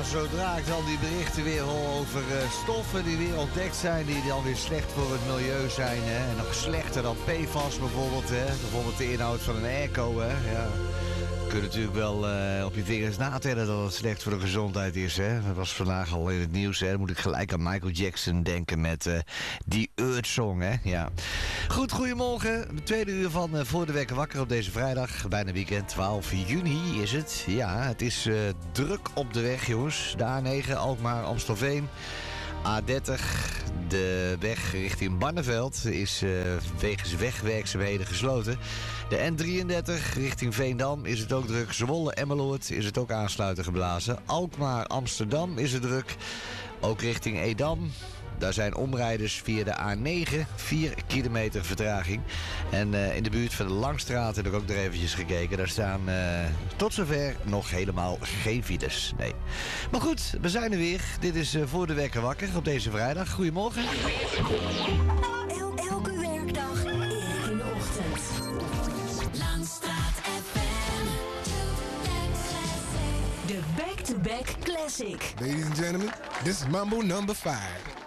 zodra ik dan die berichten weer hoor over stoffen die weer ontdekt zijn, die dan weer slecht voor het milieu zijn. Hè? En nog slechter dan PFAS bijvoorbeeld. Hè? Bijvoorbeeld de inhoud van een airco. Hè? Ja. Je kunt natuurlijk wel op je vingers natellen dat het slecht voor de gezondheid is. Hè? Dat was vandaag al in het nieuws. Hè? Dan moet ik gelijk aan Michael Jackson denken met die Earth Song. Hè? Ja. Goed, goedemorgen. De tweede uur van Voor de Wekker Wakker op deze vrijdag. Bijna weekend, 12 juni is het. Ja, het is druk op de weg, jongens. De A9, Alkmaar, Amstelveen. A30, de weg richting Barneveld is wegens wegwerkzaamheden gesloten. De N33 richting Veendam is het ook druk. Zwolle, Emmeloord is het ook aansluiten geblazen. Alkmaar, Amsterdam is het druk. Ook richting Edam. Daar zijn omrijders via de A9, 4 kilometer vertraging. En in de buurt van de Langstraat heb ik ook nog eventjes gekeken. Daar staan tot zover nog helemaal geen files. Nee. Maar goed, we zijn er weer. Dit is Voor de Wekker Wakker op deze vrijdag. Goedemorgen. Elke werkdag in de ochtend. Langstraat FM. De Back-to-Back Classic. Ladies and gentlemen, this is Mambo number 5.